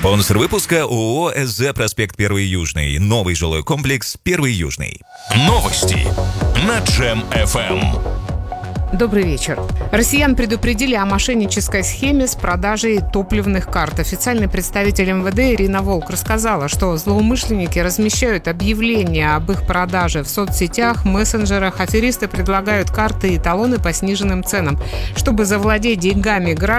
Спонсор выпуска ООО «СЗ Проспект 1 Южный». Новый жилой комплекс 1 Южный. Новости на Джем-ФМ. Добрый вечер. Россиян предупредили о мошеннической схеме с продажей топливных карт. Официальный представитель МВД Ирина Волк рассказала, что злоумышленники размещают объявления об их продаже в соцсетях, мессенджерах. Аферисты предлагают карты и талоны по сниженным ценам. Чтобы завладеть деньгами граждан,